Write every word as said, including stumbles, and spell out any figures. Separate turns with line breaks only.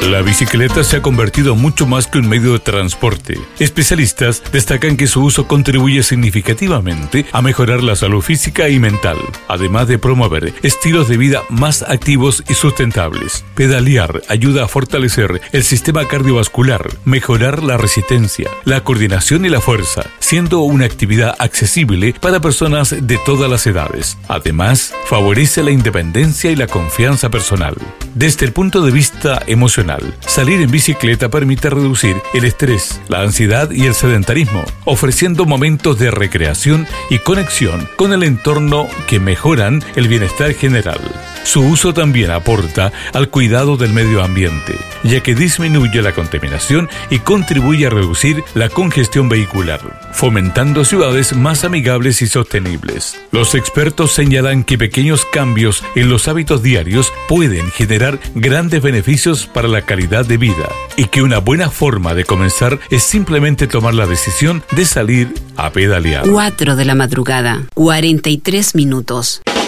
La bicicleta se ha convertido mucho más que un medio de transporte. Especialistas destacan que su uso contribuye significativamente a mejorar la salud física y mental, además de promover estilos de vida más activos y sustentables. Pedalear ayuda a fortalecer el sistema cardiovascular, mejorar la resistencia, la coordinación y la fuerza, siendo una actividad accesible para personas de todas las edades. Además, favorece la independencia y la confianza personal. Desde el punto de vista emocional, salir en bicicleta permite reducir el estrés, la ansiedad y el sedentarismo, ofreciendo momentos de recreación y conexión con el entorno que mejoran el bienestar general. Su uso también aporta al cuidado del medio ambiente, ya que disminuye la contaminación y contribuye a reducir la congestión vehicular, fomentando ciudades más amigables y sostenibles. Los expertos señalan que pequeños cambios en los hábitos diarios pueden generar grandes beneficios para la calidad de vida y que una buena forma de comenzar es simplemente tomar la decisión de salir a pedalear.
cuatro de la madrugada, cuarenta y tres minutos.